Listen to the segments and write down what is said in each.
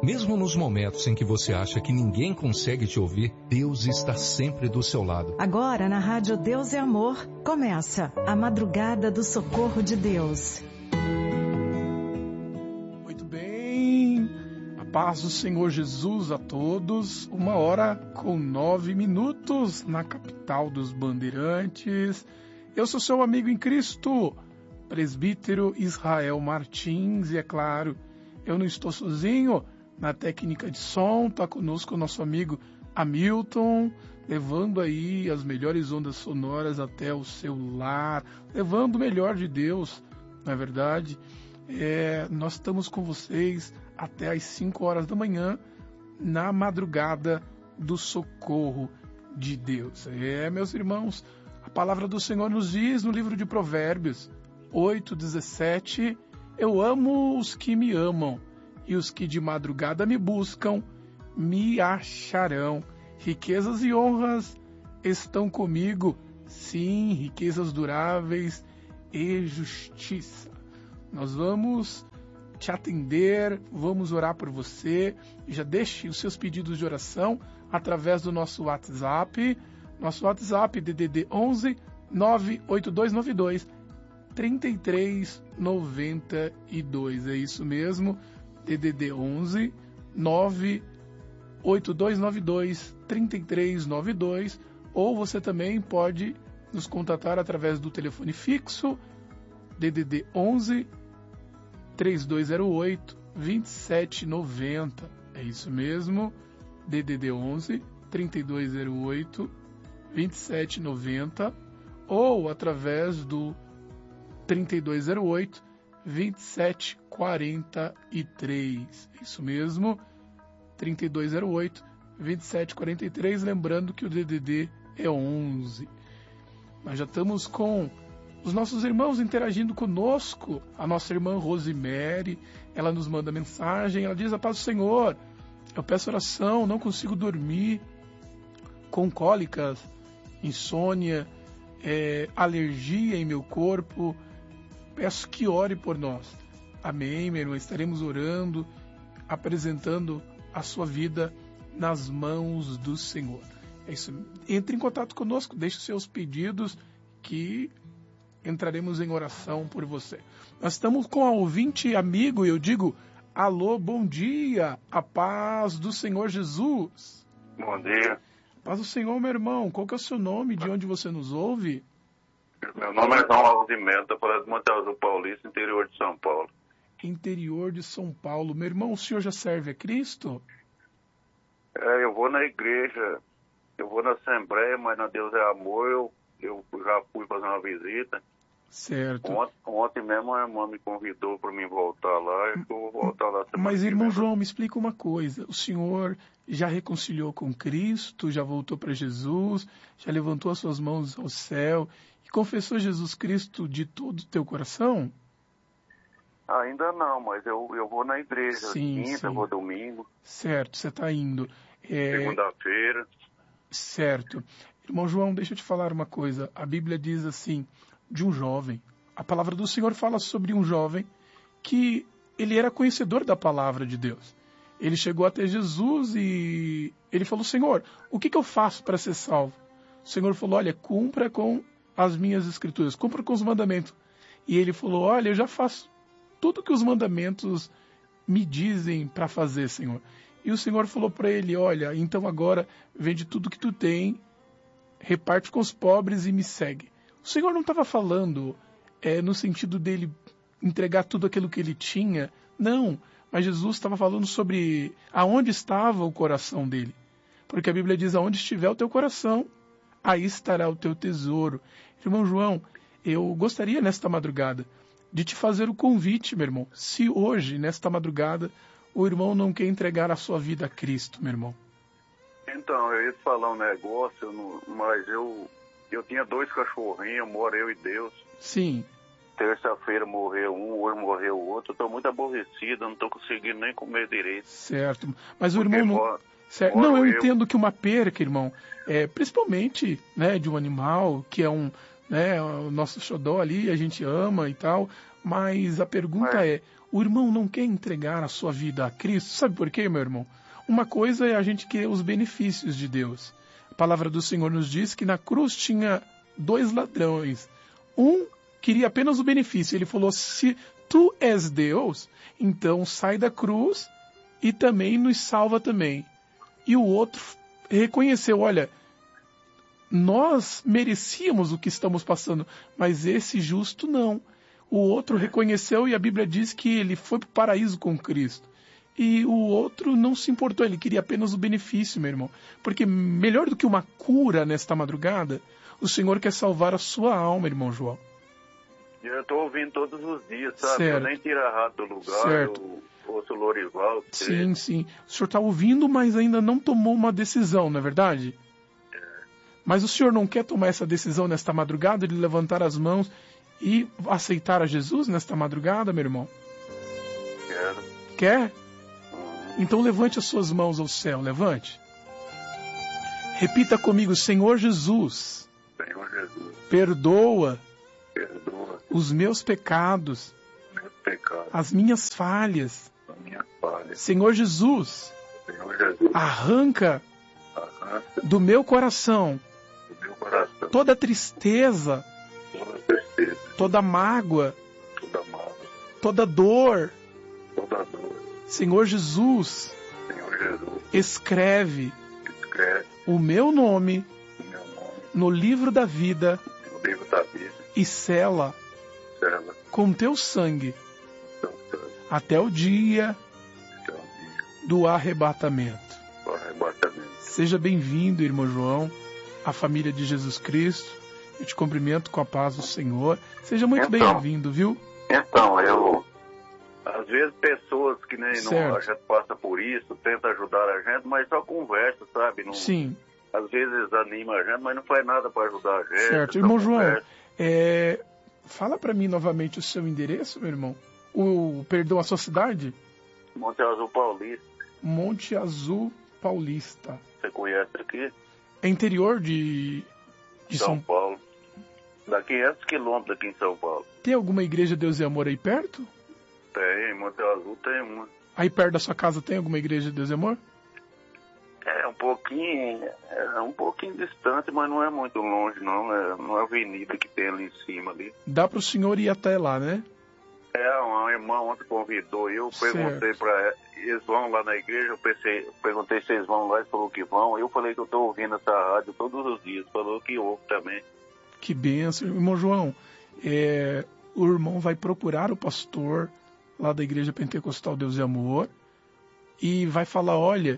Mesmo nos momentos em que você acha que ninguém consegue te ouvir, Deus está sempre do seu lado. Agora na Rádio Deus é Amor, começa a Madrugada do Socorro de Deus. Muito bem, a paz do Senhor Jesus a todos, 1h09 na capital dos Bandeirantes. Eu sou seu amigo em Cristo, presbítero Israel Martins, e é claro, eu não estou sozinho. Na técnica de som, está conosco o nosso amigo Hamilton, levando aí as melhores ondas sonoras até o seu lar, levando o melhor de Deus, não é verdade? Nós estamos com vocês até às 5 horas da manhã, na madrugada do socorro de Deus. Meus irmãos, a palavra do Senhor nos diz no livro de Provérbios 8:17, eu amo os que me amam, e os que de madrugada me buscam, me acharão. Riquezas e honras estão comigo, sim, riquezas duráveis e justiça. Nós vamos te atender, vamos orar por você. Já deixe os seus pedidos de oração através do nosso WhatsApp. Nosso WhatsApp, DDD 11 98292 3392. É isso mesmo. DDD 11 98292 3392, ou você também pode nos contatar através do telefone fixo DDD 11 3208 2790. É isso mesmo, DDD 11 3208 2790, ou através do 3208 2743. Isso mesmo, 3208 2743. Lembrando que o DDD é 11. Nós já estamos com os nossos irmãos interagindo conosco. A nossa irmã Rosemary, ela nos manda mensagem. Ela diz: a paz do Senhor, eu peço oração, não consigo dormir, com cólicas, insônia, alergia em meu corpo. Peço que ore por nós. Amém, meu irmão. Estaremos orando, apresentando a sua vida nas mãos do Senhor. É isso. Entre em contato conosco, deixe os seus pedidos, que entraremos em oração por você. Nós estamos com a ouvinte amigo, e eu digo: alô, bom dia, a paz do Senhor Jesus. Bom dia. Paz do Senhor, meu irmão. Qual que é o seu nome? De onde você nos ouve? Meu nome é João Alves de Melo, da Praia de Monte Azul Paulista, interior de São Paulo. Interior de São Paulo. Meu irmão, o senhor já serve a Cristo? Eu vou na igreja, eu vou na Assembleia, mas na Deus é Amor, eu já fui fazer uma visita. Certo. Ontem mesmo a irmã me convidou para mim voltar lá, eu vou voltar lá. Mas, irmão João, me explica uma coisa. O senhor já reconciliou com Cristo, já voltou para Jesus, já levantou as suas mãos ao céu e confessou Jesus Cristo de todo o teu coração? Ainda não, mas eu vou na igreja, sim, quinta, vou domingo. Certo, você está indo. Segunda-feira. Certo. Irmão João, deixa eu te falar uma coisa. A Bíblia diz assim, de um jovem. A palavra do Senhor fala sobre um jovem que ele era conhecedor da palavra de Deus. Ele chegou até Jesus e ele falou: Senhor, o que eu faço para ser salvo? O Senhor falou: olha, cumpra com as minhas escrituras, cumpra com os mandamentos. E ele falou: olha, eu já faço tudo que os mandamentos me dizem para fazer, Senhor. E o Senhor falou para ele: olha, então agora vende tudo que tu tem, reparte com os pobres e me segue. O Senhor não estava falando no sentido dele entregar tudo aquilo que ele tinha, não. Mas Jesus estava falando sobre aonde estava o coração dele. Porque a Bíblia diz: aonde estiver o teu coração, aí estará o teu tesouro. Irmão João, eu gostaria nesta madrugada de te fazer o convite, meu irmão. Se hoje, nesta madrugada, o irmão não quer entregar a sua vida a Cristo, meu irmão. Então, eu ia te falar um negócio, mas eu tinha 2 cachorrinhos, moro eu e Deus. Sim. Terça-feira morreu um, hoje morreu o outro. Eu tô muito aborrecido, não tô conseguindo nem comer direito. Certo. Mas o irmão não... Não, eu entendo que uma perca, irmão, principalmente, né, de um animal, que é o nosso xodó ali, a gente ama e tal, mas a pergunta é, o irmão não quer entregar a sua vida a Cristo. Sabe por quê, meu irmão? Uma coisa é a gente querer os benefícios de Deus. A palavra do Senhor nos diz que na cruz tinha 2 ladrões. Um queria apenas o benefício. Ele falou, se tu és Deus, então sai da cruz e também nos salva também. E o outro reconheceu, olha, nós merecíamos o que estamos passando, mas esse justo não. O outro reconheceu e a Bíblia diz que ele foi para o paraíso com Cristo. E o outro não se importou, ele queria apenas o benefício, meu irmão. Porque melhor do que uma cura nesta madrugada, o Senhor quer salvar a sua alma, irmão João. Eu estou ouvindo todos os dias, sabe? Certo. Eu nem tiro a rádio do lugar, Certo. eu ouço o Lorival. Sim, sim. O senhor está ouvindo, mas ainda não tomou uma decisão, não é verdade? Mas o senhor não quer tomar essa decisão nesta madrugada, de levantar as mãos e aceitar a Jesus nesta madrugada, meu irmão? Quero. Quer? Então levante as suas mãos ao céu, levante. Repita comigo, Senhor Jesus, Senhor Jesus, perdoa perdoa os meus pecados, meus pecados, as minhas falhas. a minha falha. Senhor Jesus, Senhor Jesus, arranca arranca do meu coração do meu coração toda tristeza, toda tristeza, toda mágoa, toda mágoa, toda dor. toda dor. Senhor Jesus, Senhor Jesus, escreve escreve o meu nome o meu nome no livro da vida no livro da vida, e sela sela com teu sangue seu sangue, até o dia seu dia, do arrebatamento. o arrebatamento. Seja bem-vindo, irmão João, à família de Jesus Cristo. Eu te cumprimento com a paz do Senhor. Seja muito Então. bem-vindo, viu? Então, às vezes pessoas que nem não, Certo. a gente passa por isso, tenta ajudar a gente, mas só conversa, sabe? Não, Sim, às vezes anima a gente, mas não faz nada para ajudar a gente. certo. só Irmão João, conversa. fala para mim novamente o seu endereço, meu irmão. Perdão, a sua cidade? Monte Azul Paulista, Monte Azul Paulista. você conhece aqui? É interior de São Paulo. Dá 500 quilômetros aqui em São Paulo. Tem alguma igreja Deus e Amor aí perto? Tem, Monte Azul tem uma. Aí perto da sua casa tem alguma igreja Deus e Amor? É um pouquinho distante, mas não é muito longe, não. É uma avenida que tem ali em cima ali. Dá para o senhor ir até lá, né? Uma irmã ontem convidou, eu perguntei Certo. para eles vão lá na igreja, perguntei se eles vão lá, eles falaram que vão. Eu falei que eu estou ouvindo essa rádio todos os dias, falou que ouve também. Que bênção. Irmão João, o irmão vai procurar o pastor lá da Igreja Pentecostal Deus e Amor e vai falar, olha,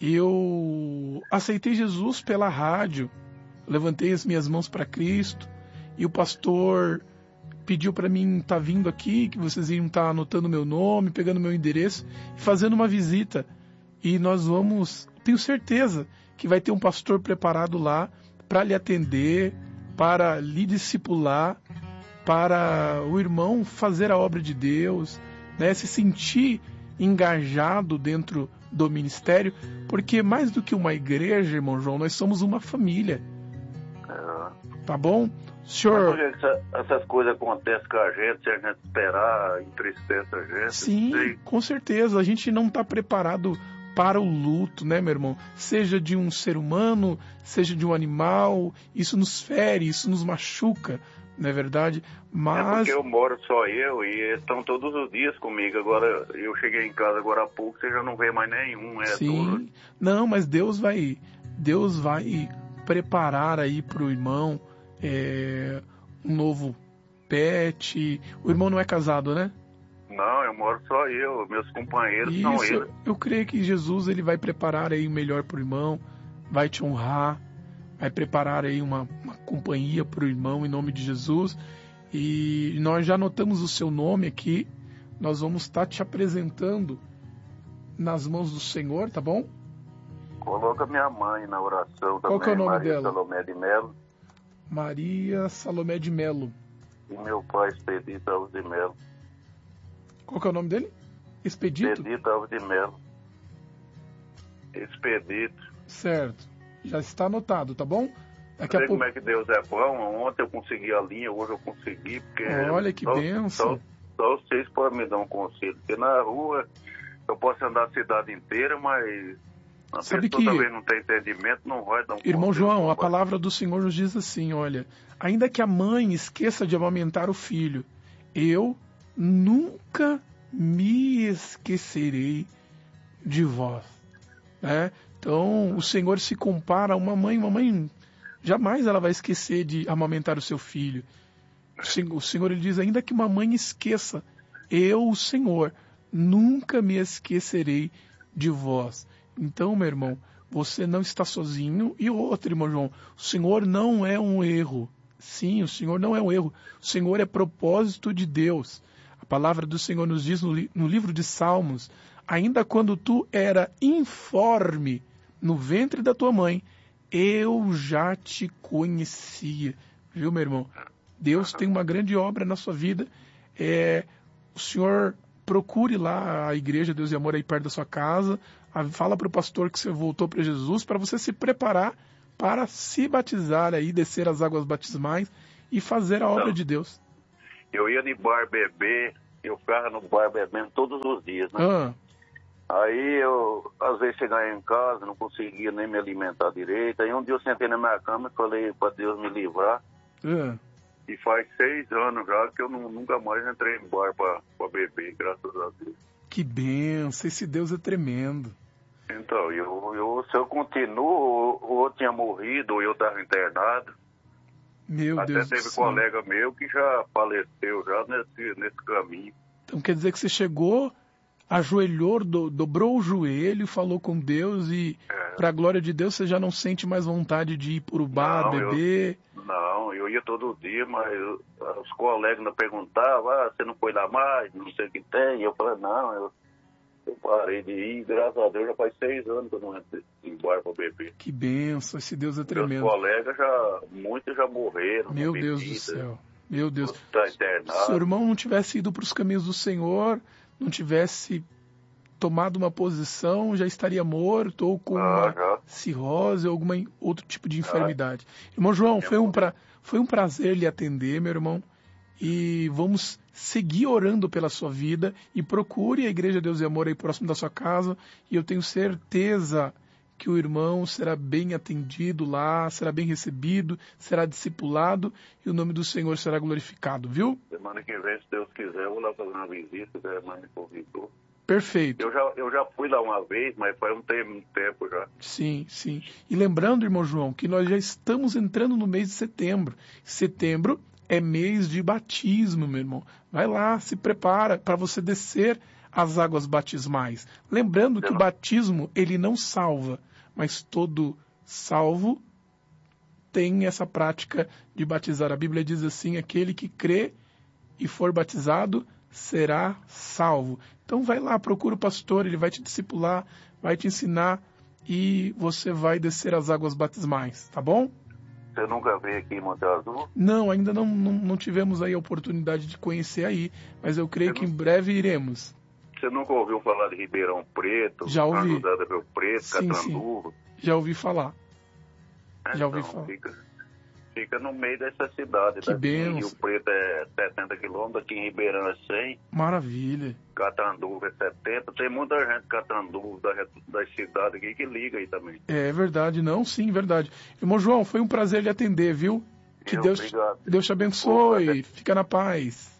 eu aceitei Jesus pela rádio, levantei as minhas mãos para Cristo e o pastor pediu para mim estar vindo aqui, que vocês iam estar anotando meu nome, pegando meu endereço e fazendo uma visita. E nós vamos, tenho certeza que vai ter um pastor preparado lá para lhe atender, para lhe discipular, para o irmão fazer a obra de Deus, né, se sentir engajado dentro do ministério, porque mais do que uma igreja, irmão João, nós somos uma família, tá bom? Senhor... Mas por que essas coisas acontecem com a gente, se a gente esperar, entristece a gente? Sim, com certeza, a gente não está preparado para o luto, né, meu irmão? Seja de um ser humano, seja de um animal, isso nos fere, isso nos machuca, não é verdade? Mas... É porque eu moro só eu e eles estão todos os dias comigo. Agora, eu cheguei em casa agora há pouco, você já não vê mais nenhum. Sim, não, mas Deus vai preparar aí para o irmão um novo pet. O irmão não é casado, né? Não, eu moro só eu, meus companheiros são Isso, eles. eu creio que Jesus ele vai preparar aí o melhor para o irmão, vai te honrar, vai preparar aí uma companhia para o irmão em nome de Jesus. E nós já anotamos o seu nome aqui, nós vamos estar te apresentando nas mãos do Senhor, tá bom? Coloca minha mãe na oração também. Qual que é o nome Maria dela? Salomé de Melo. Maria Salomé de Melo. E meu pai, Expedito Alves de Melo. Qual que é o nome dele? Expedito? Expedito Alves de Melo. Expedito. Certo. Já está anotado, tá bom? Daqui Sei a pouco... como é que Deus é bom. Ontem eu consegui a linha, hoje eu consegui. Porque Olha que bênção. só vocês podem me dar um conselho, porque na rua eu posso andar a cidade inteira, mas a Sabe pessoa que, também não tem entendimento, não vai dar um irmão conselho. João, a palavra do Senhor nos diz assim, olha, ainda que a mãe esqueça de amamentar o filho, eu nunca me esquecerei de vós. Né? Então, o Senhor se compara a uma mãe jamais ela vai esquecer de amamentar o seu filho. O Senhor ele diz, ainda que uma mãe esqueça, eu, o Senhor, nunca me esquecerei de vós. Então, meu irmão, você não está sozinho. E outro, irmão João, o Senhor não é um erro. Sim, o Senhor não é um erro. O Senhor é propósito de Deus. A palavra do Senhor nos diz no livro de Salmos, ainda quando tu era informe no ventre da tua mãe, eu já te conhecia. Viu, meu irmão? Deus tem uma grande obra na sua vida. O Senhor procure lá a igreja Deus e Amor aí perto da sua casa. Fala para o pastor que você voltou para Jesus, para você se preparar para se batizar aí, descer as águas batismais e fazer a obra de Deus. Eu ia de bar beber, eu ficava no bar bebendo todos os dias, né? Aí eu, às vezes, chegava em casa, não conseguia nem me alimentar direito. Aí um dia eu sentei na minha cama e falei para Deus me livrar. E faz 6 anos já que eu nunca mais entrei em bar para beber, graças a Deus. Que benção, esse Deus é tremendo. Então, se eu continuo, ou eu tinha morrido, ou eu estava internado. Meu Até Deus do teve céu. colega meu que já faleceu já nesse caminho. Então quer dizer que você chegou, ajoelhou, dobrou o joelho, falou com Deus e, para a glória de Deus, você já não sente mais vontade de ir para o bar, beber? Eu ia todo dia, mas os colegas ainda perguntavam, você não foi lá mais, não sei o que tem. E eu falei, não, eu parei de ir, graças a Deus, já faz 6 anos que eu não entro em bar para beber. Que benção, esse Deus é tremendo. Meus colegas, muitos já morreram. Meu Deus do céu, meu Deus. Tá internado. Se o irmão não tivesse ido para os caminhos do Senhor, não tivesse tomado uma posição, já estaria morto ou com uma cirrose ou algum outro tipo de enfermidade. Irmão João, foi um prazer lhe atender, meu irmão. E vamos seguir orando pela sua vida e procure a Igreja Deus e Amor aí próximo da sua casa e eu tenho certeza que o irmão será bem atendido lá, será bem recebido, será discipulado e o nome do Senhor será glorificado, viu? Semana que vem, se Deus quiser, eu vou lá fazer uma visita, que a irmã me convidou. Perfeito. Eu já fui lá uma vez, mas faz um tempo já. Sim, sim. E lembrando, irmão João, que nós já estamos entrando no mês de setembro. Setembro é mês de batismo, meu irmão. Vai lá, se prepara para você descer as águas batismais. Lembrando que o batismo, ele não salva, mas todo salvo tem essa prática de batizar. A Bíblia diz assim, aquele que crê e for batizado será salvo. Então vai lá, procura o pastor, ele vai te discipular, vai te ensinar e você vai descer as águas batismais, tá bom? Você nunca veio aqui em Monte Azul? Não, ainda não tivemos aí a oportunidade de conhecer aí, mas eu creio que em breve iremos. Você nunca ouviu falar de Ribeirão Preto? Já ouvi. Rio Preto, Sim, Catanduva? Já ouvi falar. Já ouvi Então, falar. Fica no meio dessa cidade. Que benção. Rio Preto é 70 quilômetros, aqui em Ribeirão é 100. Maravilha. Catanduva é 70. Tem muita gente de Catanduva, das cidades aqui, que liga aí também. É verdade, não? Sim, verdade. Irmão João, foi um prazer lhe atender, viu? Que Deus te abençoe. Fica na paz.